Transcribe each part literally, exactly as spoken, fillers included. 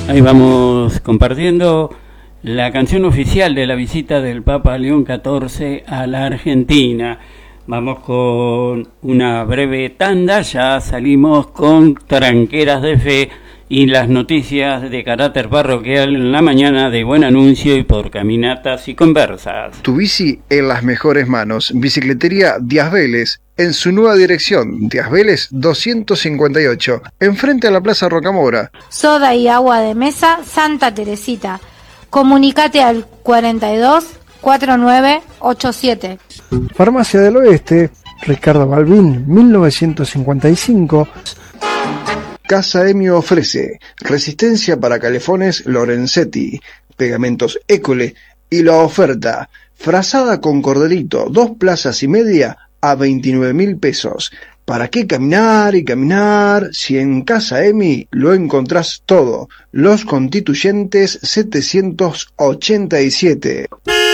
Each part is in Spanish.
Ahí vamos compartiendo la canción oficial de la visita del Papa León catorce a la Argentina. Vamos con una breve tanda, ya salimos con Tranqueras de Fe y las noticias de carácter parroquial en la mañana de Buen Anuncio y por Caminatas y Conversas. Tu bici en las mejores manos. Bicicletería Díaz Vélez, en su nueva dirección, Díaz Vélez doscientos cincuenta y ocho, enfrente a la Plaza Rocamora. Soda y agua de mesa Santa Teresita. Comunicate al cuarenta y dos cuarenta y nueve ochenta y siete. Farmacia del Oeste, Ricardo Balbín, mil novecientos cincuenta y cinco. Casa Emio ofrece resistencia para calefones Lorenzetti, pegamentos École y la oferta, frazada con corderito, dos plazas y media a veintinueve mil pesos. ¿Para qué caminar y caminar si en Casa Emi lo encontrás todo? Los Constituyentes setecientos ochenta y siete.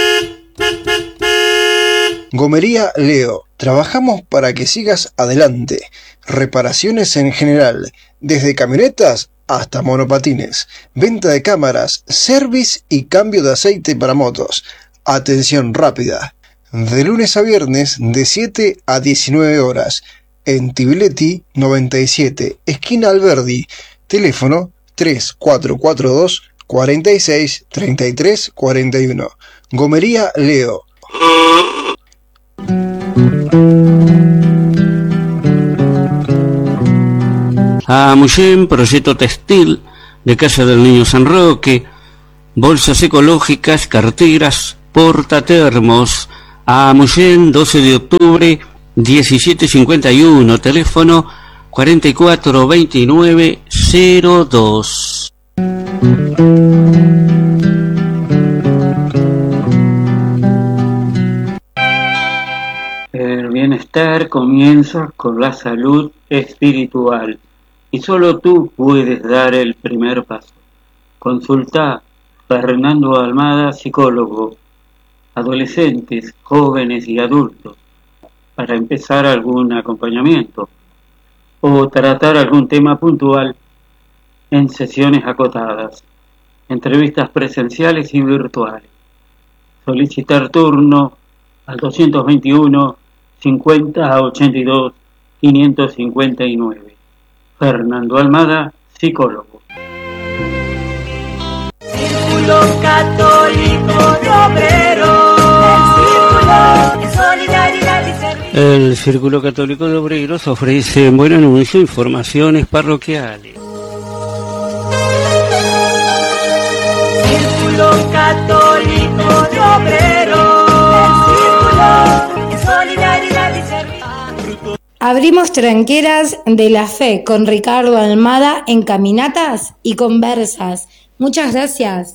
Gomería Leo. Trabajamos para que sigas adelante. Reparaciones en general, desde camionetas hasta monopatines. Venta de cámaras, service y cambio de aceite para motos. Atención rápida. De lunes a viernes de siete a diecinueve horas. En Tibiletti noventa y siete, esquina Alberdi. Teléfono tres cuatro cuatro dos, cuarenta y seis, treinta y tres, cuarenta y uno. Gomería Leo. A Muyen, proyecto textil de Casa del Niño San Roque, bolsas ecológicas, carteras, portatermos. A Muyen, doce de octubre, diecisiete cincuenta y uno, teléfono cuarenta y cuatro veintinueve cero dos. El bienestar comienza con la salud espiritual y solo tú puedes dar el primer paso. Consulta Fernando Almada, psicólogo, adolescentes, jóvenes y adultos, para empezar algún acompañamiento o tratar algún tema puntual en sesiones acotadas, entrevistas presenciales y virtuales. Solicitar turno al doscientos veintiuno, cincuenta ochenta y dos, quinientos cincuenta y nueve. Fernando Almada, psicólogo. Círculo Católico de Obreros, el Círculo de Solidaridad y Servicio. El Círculo Católico de Obreros ofrece en Buen Anuncio informaciones parroquiales. Círculo Católico de Obreros, el Círculo de Solidaridad y Servicio. Abrimos Tranqueras de la Fe con Ricardo Almada en Caminatas y Conversas. Muchas gracias.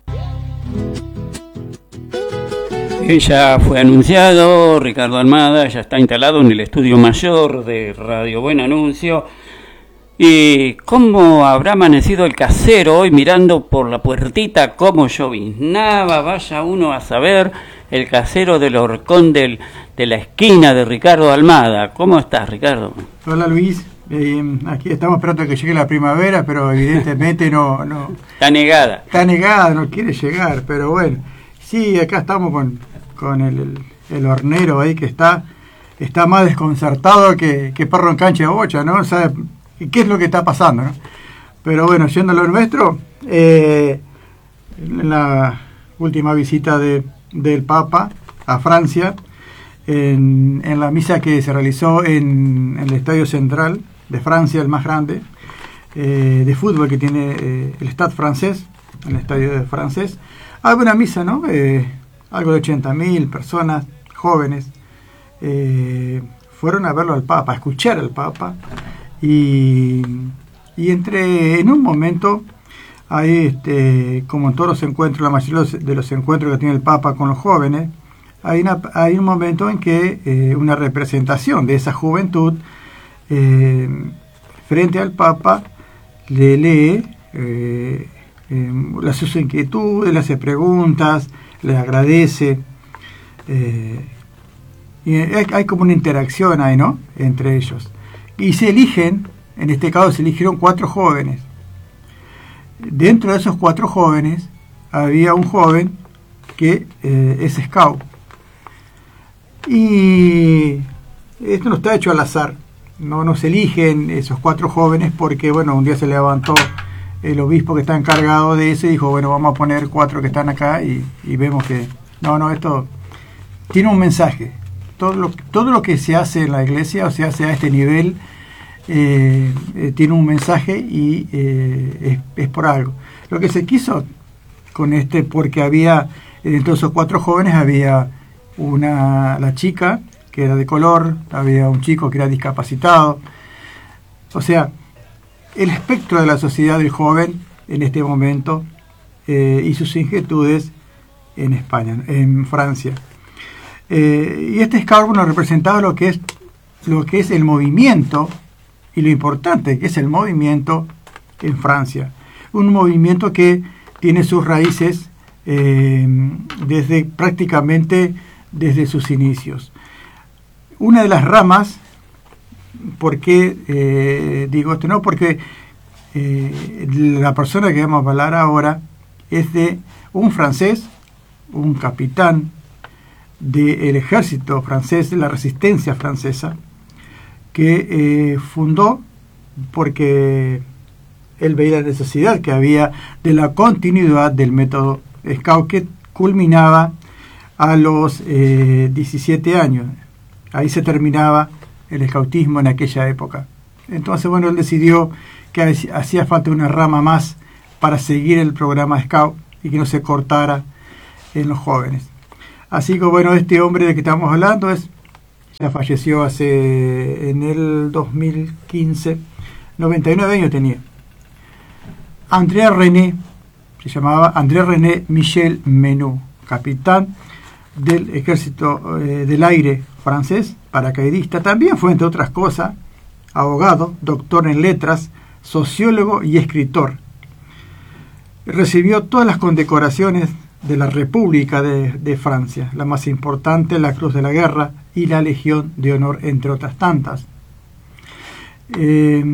Ya fue anunciado, Ricardo Almada ya está instalado en el estudio mayor de Radio Buen Anuncio. ¿Y cómo habrá amanecido el casero hoy mirando por la puertita cómo lloviznaba? Vaya uno a saber, el casero del horcón del, de la esquina de Ricardo Almada. ¿Cómo estás, Ricardo? Hola, Luis. Eh, aquí estamos esperando que llegue la primavera, pero evidentemente no, no... Está negada. Está negada, no quiere llegar, pero bueno. Sí, acá estamos con, con el, el, el hornero ahí que está, está más desconcertado que, que perro en cancha de bocha, ¿no? ¿Sabe qué es lo que está pasando, no? Pero bueno, yendo a lo nuestro, eh, en la última visita de, del Papa a Francia, en, en la misa que se realizó en, en el Estadio Central de Francia, el más grande eh, de fútbol que tiene eh, el Stade francés, el estadio francés, hay una misa, ¿no? Eh, algo de ochenta mil personas, jóvenes, eh, fueron a verlo al Papa, a escuchar al Papa, y, y entre, en un momento, hay, este, como en todos los encuentros, la mayoría de los encuentros que tiene el Papa con los jóvenes, hay, una, hay un momento en que eh, una representación de esa juventud, eh, frente al Papa, le lee eh, eh, las sus inquietudes, le hace preguntas, le agradece, eh, y hay, hay como una interacción ahí, ¿no?, entre ellos. Y se eligen, en este caso se eligieron cuatro jóvenes. dentro de esos cuatro jóvenes había un joven que eh, es scout. Y esto no está hecho al azar, no nos eligen esos cuatro jóvenes porque, bueno, un día se levantó el obispo que está encargado de eso y dijo, bueno, vamos a poner cuatro que están acá y, y vemos que, no, no, esto tiene un mensaje. Todo lo, todo lo que se hace en la iglesia o se hace a este nivel eh, eh, tiene un mensaje y eh, es, es por algo. Lo que se quiso con este, porque había, dentro de esos cuatro jóvenes había una, la chica que era de color, había un chico que era discapacitado, o sea, el espectro de la sociedad del joven en este momento eh, y sus inquietudes en España, en Francia. Eh, y este scout, bueno, representaba lo que es lo que es el movimiento y lo importante que es el movimiento en Francia. Un movimiento que tiene sus raíces eh, desde prácticamente desde sus inicios. Una de las ramas, ¿por qué eh, digo esto? No, porque eh, la persona que vamos a hablar ahora es de un francés, un capitán del ejército francés, de la resistencia francesa, que eh, fundó porque él veía la necesidad que había de la continuidad del método Scout, que culminaba a los eh, diecisiete años. Ahí se terminaba el escautismo en aquella época. Entonces, bueno, él decidió que hacía falta una rama más para seguir el programa Scout y que no se cortara en los jóvenes. Así que, bueno, este hombre de que estamos hablando es ya falleció hace en el dos mil quince, noventa y nueve años tenía. André René, se llamaba André René Michel Menou, capitán del ejército eh, del aire francés, paracaidista. También fue, entre otras cosas, abogado, doctor en letras, sociólogo y escritor. Recibió todas las condecoraciones de la República de, de Francia, la más importante, la Cruz de la Guerra y la Legión de Honor, entre otras tantas. Eh,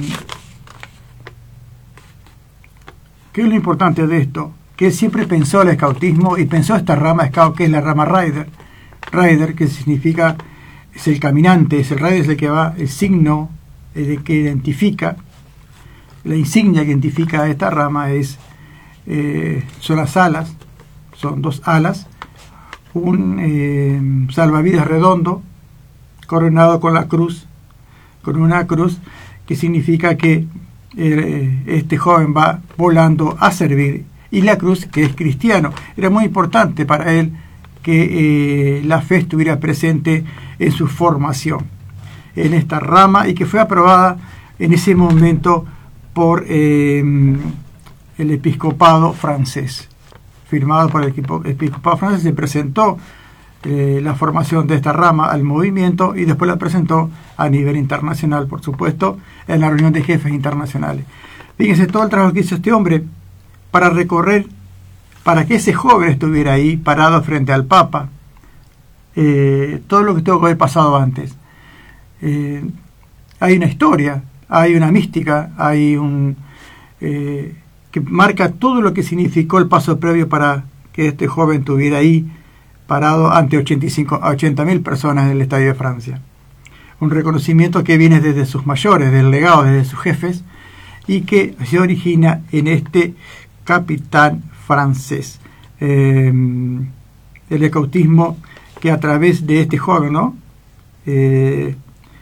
¿Qué es lo importante de esto? Que él siempre pensó el escautismo y pensó esta rama scout, que es la rama rider, rider, que significa, es el caminante, es el rider, es el que va, el signo el que identifica, la insignia que identifica a esta rama es, eh, son las alas, son dos alas, un eh, salvavidas redondo, coronado con la cruz, con una cruz que significa que eh, este joven va volando a servir, y la cruz, que es cristiano. Era muy importante para él que eh, la fe estuviera presente en su formación, en esta rama, y que fue aprobada en ese momento por eh, el episcopado francés. Firmado por el episcopado francés, se presentó eh, la formación de esta rama al movimiento y después la presentó a nivel internacional, por supuesto, en la reunión de jefes internacionales. Fíjense todo el trabajo que hizo este hombre para recorrer, para que ese joven estuviera ahí parado frente al Papa, eh, todo lo que tuvo que haber pasado antes. Eh, hay una historia, hay una mística, hay un eh, que marca todo lo que significó el paso previo para que este joven estuviera ahí parado ante ochenta y cinco a ochenta mil personas en el Estadio de Francia. Un reconocimiento que viene desde sus mayores, del legado, desde sus jefes, y que se origina en este capitán francés. Eh, el escautismo que a través de este joven, ¿no? Eh,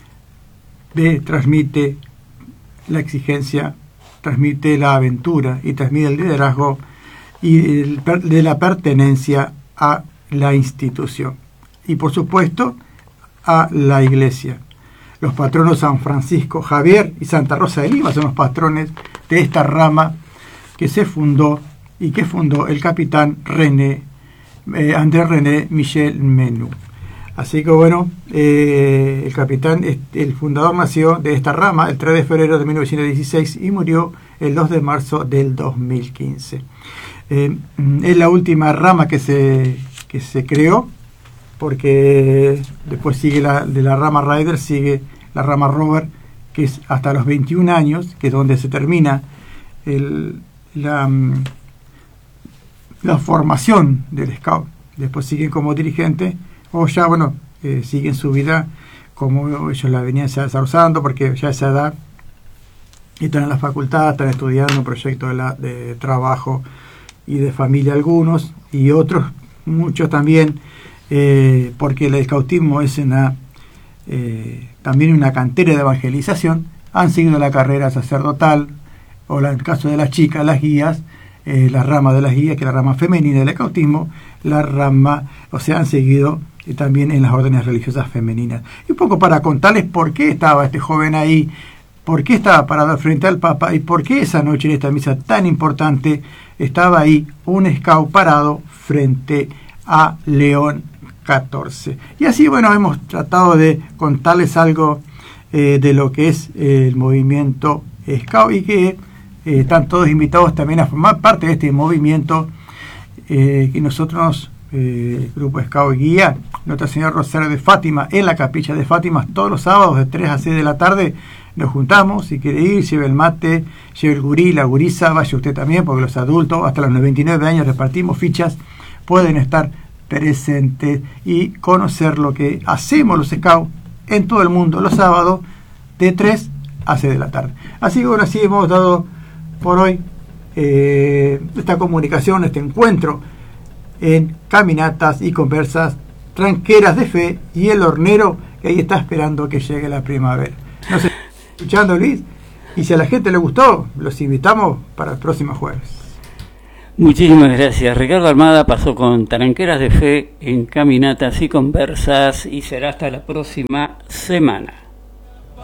de, transmite la exigencia, transmite la aventura y transmite el liderazgo y el, de la pertenencia a la institución y, por supuesto, a la iglesia. Los patronos San Francisco Javier y Santa Rosa de Lima son los patrones de esta rama que se fundó y que fundó el capitán René, eh, André René Michel Menou. Así que bueno, eh, el capitán, el fundador nació de esta rama el tres de febrero de mil novecientos dieciséis y murió el dos de marzo del dos mil quince. Eh, es la última rama que se, que se creó, porque después sigue la, de la rama Rider, sigue la rama Rover, que es hasta los veintiún años, que es donde se termina el, la, la formación del scout. Después siguen como dirigente o ya, bueno, eh, siguen su vida como ellos la venían desarrollando, porque ya a esa edad están en la facultad, están estudiando un proyecto de, la, de trabajo y de familia algunos, y otros, muchos también, eh, porque el escautismo es una eh, también una cantera de evangelización, han seguido la carrera sacerdotal, o la, en el caso de las chicas, las guías, eh, la rama de las guías, que es la rama femenina del escautismo, la rama, o sea, han seguido eh, también en las órdenes religiosas femeninas. Y un poco para contarles por qué estaba este joven ahí, por qué estaba parado frente al Papa y por qué esa noche en esta misa tan importante estaba ahí un scout parado frente a León catorce. Y así, bueno, hemos tratado de contarles algo eh, de lo que es eh, el movimiento scout, y que eh, están todos invitados también a formar parte de este movimiento eh, que nosotros, eh, el Grupo Scout Guía, Nuestra Señora Rosario de Fátima, en la capilla de Fátima, todos los sábados de tres a seis de la tarde nos juntamos. Si quiere ir, lleve el mate, lleve el gurí, la gurisa, vaya usted también, porque los adultos hasta los noventa y nueve años repartimos fichas, pueden estar presentes y conocer lo que hacemos los scouts en todo el mundo los sábados de tres a seis de la tarde. Así que bueno, así hemos dado por hoy eh, esta comunicación, este encuentro en Caminatas y Conversas Tranqueras de Fe, y el hornero que ahí está esperando que llegue la primavera. No sé, escuchando, Luis, y si a la gente le gustó, los invitamos para el próximo jueves. Muchísimas gracias. Ricardo Almada pasó con Tranqueras de Fe en Caminatas y Conversas, y será hasta la próxima semana.